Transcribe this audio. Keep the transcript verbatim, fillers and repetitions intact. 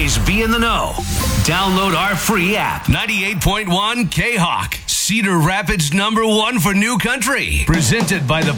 Always be in the know. Download our free app. ninety-eight point one K-Hawk. Cedar Rapids number one for new country. Presented by the